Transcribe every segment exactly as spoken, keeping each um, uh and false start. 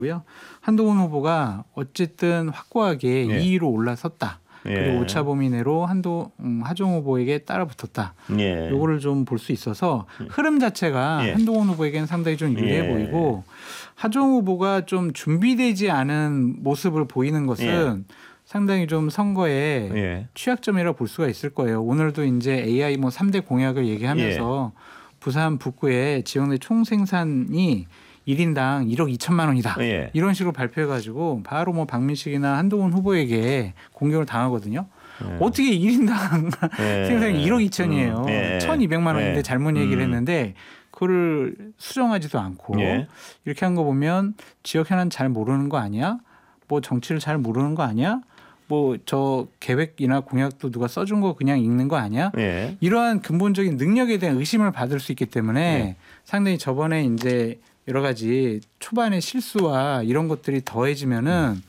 고요. 한동훈 후보가 어쨌든 확고하게 예. 이 위로 올라섰다. 예. 그리고 오차 범위 내로 한도 음, 하정우 후보에게 따라붙었다. 예. 요거를 좀 볼 수 있어서 흐름 자체가 예. 한동훈 후보에게는 상당히 좀 유리해 예. 보이고 하정우 후보가 좀 준비되지 않은 모습을 보이는 것은 예. 상당히 좀 선거에 예. 취약점이라 볼 수가 있을 거예요. 오늘도 이제 에이아이 뭐 삼 대 공약을 얘기하면서 예. 부산 북구의 지역내 총생산이 일 인당 일억 이천만 원이다. 예. 이런 식으로 발표해가지고 바로 뭐 박민식이나 한동훈 후보에게 공격을 당하거든요. 예. 어떻게 일 인당 예. 생산이 일억 이천이에요. 음. 예. 천이백만 원인데 예. 잘못 얘기를 음. 했는데 그거를 수정하지도 않고 예. 이렇게 한 거 보면 지역 현안 잘 모르는 거 아니야? 뭐 정치를 잘 모르는 거 아니야? 뭐 저 계획이나 공약도 누가 써준 거 그냥 읽는 거 아니야? 예. 이러한 근본적인 능력에 대한 의심을 받을 수 있기 때문에 예. 상당히 저번에 이제 여러 가지 초반의 실수와 이런 것들이 더해지면은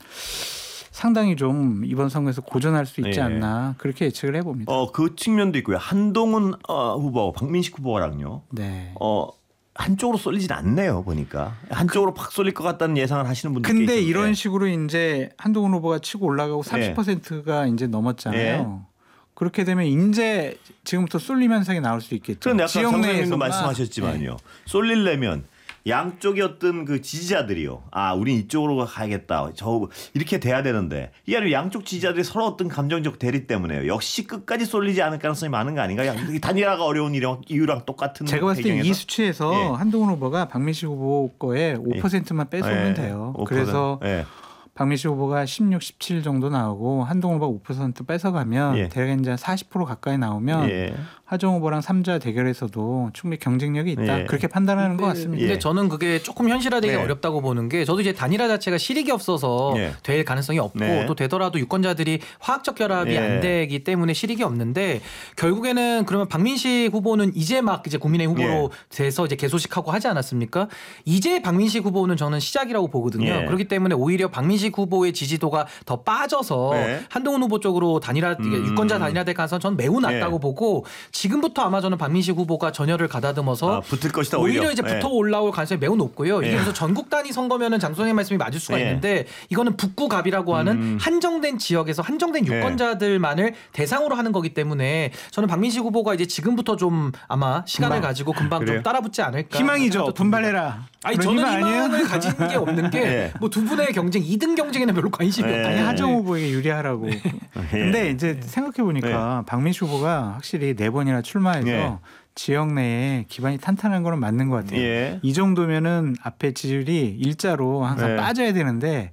상당히 좀 이번 선거에서 고전할 수 있지 예. 않나 그렇게 예측을 해봅니다. 어, 그 측면도 있고요. 한동훈 어, 후보, 박민식 후보랑요. 네. 어, 한쪽으로 쏠리진 않네요. 보니까 한쪽으로 팍 쏠릴 것 같다는 예상을 하시는 분들. 근데 이런 식으로 이제 한동훈 후보가 치고 올라가고 삼십 퍼센트가 이제 넘었잖아요. 그렇게 되면 이제 지금부터 쏠림 현상이 나올 수 있겠죠. 그런데 아까 지역 정선생님도 내에서만. 말씀하셨지만요. 네. 쏠리려면 양쪽의 어떤 그 지지자들이요. 아, 우린 이쪽으로 가야겠다. 저 이렇게 돼야 되는데 이게 아니라 양쪽 지지자들이 서로 어떤 감정적 대립 때문에요. 역시 끝까지 쏠리지 않을 가능성이 많은 거 아닌가요? 단일화가 어려운 이유랑 똑같은. 제가 봤을 때 이 수치에서 예. 한동훈 후보가 박민식 후보 거에 오 퍼센트만 뺏어오면 예. 돼요. 오 퍼센트. 그래서 예. 박민식 후보가 십육, 십칠 정도 나오고 한동훈 후보가 오 퍼센트 뺏어가면 예. 대략 이제 사십 퍼센트 가까이 나오면 예. 하정우 후보랑 삼자 대결에서도 충분히 경쟁력이 있다. 예. 그렇게 판단하는 것 같습니다. 근데 예. 저는 그게 조금 현실화되기 네. 어렵다고 보는 게 저도 이제 단일화 자체가 실익이 없어서 예. 될 가능성이 없고 네. 또 되더라도 유권자들이 화학적 결합이 예. 안 되기 때문에 실익이 없는데 결국에는 그러면 박민식 후보는 이제 막 이제 국민의힘 후보로 예. 돼서 이제 개소식하고 하지 않았습니까? 이제 박민식 후보는 저는 시작이라고 보거든요. 예. 그렇기 때문에 오히려 박민식 후보의 지지도가 더 빠져서 네. 한동훈 후보 쪽으로 단일화 음. 유권자 단일화될 가능성은 저는 매우 낮다고 예. 보고 지금부터 아마 저는 박민식 후보가 전열을 가다듬어서 아, 붙을 것이다 오히려, 오히려. 이제 예. 붙어 올라올 가능성이 매우 높고요. 이게 예. 그래서 전국 단위 선거면은 장 선생님 말씀이 맞을 수가 예. 있는데 이거는 북구갑이라고 하는 음. 한정된 지역에서 한정된 예. 유권자들만을 대상으로 하는 거기 때문에 저는 박민식 후보가 이제 지금부터 좀 아마 시간을 금방. 가지고 금방 그래요? 좀 따라붙지 않을까. 희망이죠. 생각도 듭니다. 분발해라. 아니 그런 저는 희망 희망을 아니에요? 가진 게 없는 게 예. 뭐 두 분의 경쟁 이 등 경쟁에는 별로 관심이 예. 없다. 아니 하정우 후보에게 유리하라고. 근데 이제 생각해 보니까 박민식 후보가 확실히 네 번이나 출마해서 예. 지역 내에 기반이 탄탄한 거는 맞는 것 같아요. 예. 이 정도면은 앞에 지지율이 일자로 항상 예. 빠져야 되는데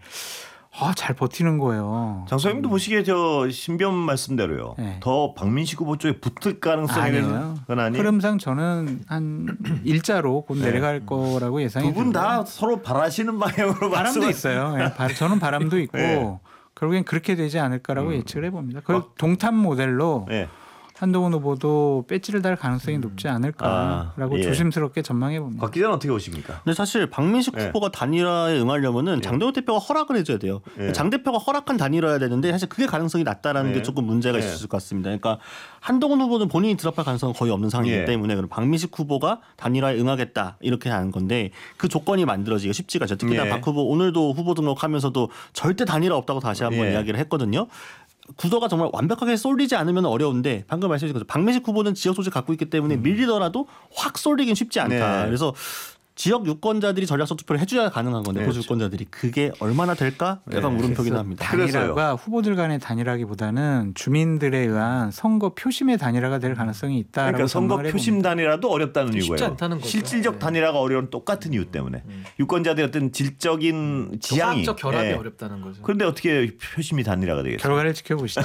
아, 잘 버티는 거예요. 장 선생님도 보시기에 저 신변 말씀대로요. 네. 더 박민식 후보 쪽에 붙을 가능성이 아니에요. 건 아니에요. 흐름상 저는 한 일자로 곧 네. 내려갈 거라고 예상이 두 분 다 듭니다. 서로 바라시는 방향으로 바람도 말씀하- 있어요. 예, 바- 저는 바람도 있고 네. 결국엔 그렇게 되지 않을까라고 음. 예측을 해봅니다. 그 어. 동탑 모델로 네. 한동훈 후보도 배지를 달 가능성이 높지 않을까라고 아, 예. 조심스럽게 전망해 봅니다. 곽 기자는 어떻게 보십니까? 근데 사실 박민식 네. 후보가 단일화에 응하려면은 장동혁 대표가 허락을 해줘야 돼요. 네. 장 대표가 허락한 단일화여야 되는데 사실 그게 가능성이 낮다라는 네. 게 조금 문제가 네. 있을 것 같습니다. 그러니까 한동훈 후보는 본인이 드랍할 가능성은 거의 없는 상황이기 예. 때문에 그럼 박민식 후보가 단일화에 응하겠다 이렇게 하는 건데 그 조건이 만들어지기가 쉽지가 않죠. 특히나 예. 박 후보 오늘도 후보 등록하면서도 절대 단일화 없다고 다시 한번 예. 이야기를 했거든요. 구도가 정말 완벽하게 쏠리지 않으면 어려운데 방금 말씀하신 것처럼 박민식 후보는 지역 소식 갖고 있기 때문에 밀리더라도 확 쏠리긴 쉽지 않다. 네. 그래서 지역 유권자들이 전략적 투표를 해줘야 가능한 건데 네, 보수 유권자들이 그게 얼마나 될까 약간 네. 물음표긴 합니다. 단일화가 후보들 간의 단일화기보다는 주민들에 의한 선거 표심의 단일화가 될 가능성이 있다라고 그러니까 선거 전망을 표심 해봅니다. 단일화도 어렵다는 쉽지 이유고요. 않다는 거죠. 실질적 네. 단일화가 어려운 똑같은 이유 때문에 유권자들의 어떤 질적인 지향이 화학적 결합이 예. 어렵다는 거죠. 그런데 어떻게 표심이 단일화가 되겠어요? 결과를 지켜보시죠.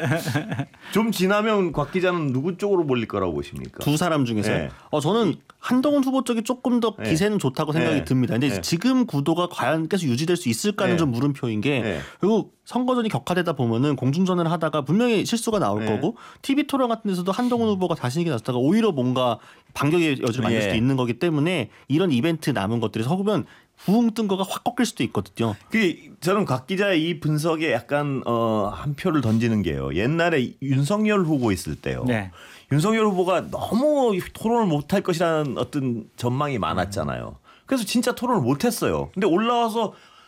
좀 지나면 곽 기자는 누구 쪽으로 몰릴 거라고 보십니까? 두 사람 중에서요. 네. 어, 저는 한동훈 후보 쪽이 조금 더 네. 기세는 좋다고 생각이 네. 듭니다. 근데 네. 지금 구도가 과연 계속 유지될 수 있을까는 네. 좀 물음표인 게 네. 결국 선거전이 격화되다 보면은 공중전을 하다가 분명히 실수가 나올 네. 거고 티비 토론 같은 데서도 한동훈 후보가 자신 있게 나섰다가 오히려 뭔가 반격의 여지를 만들 예. 수도 있는 거기 때문에 이런 이벤트 남은 것들이 서구면 부흥 뜬 거가 확 꺾일 수도 있거든요. 그 저는 곽 기자의 이 분석에 약간 어, 한 표를 던지는 게요. 옛날에 윤석열 후보 있을 때요. 네. 윤석열 후보가 너무 토론을 못할 것이라는 어떤 전망이 많았잖아요. 그래서 진짜 토론을 못했어요. 근데 올라와서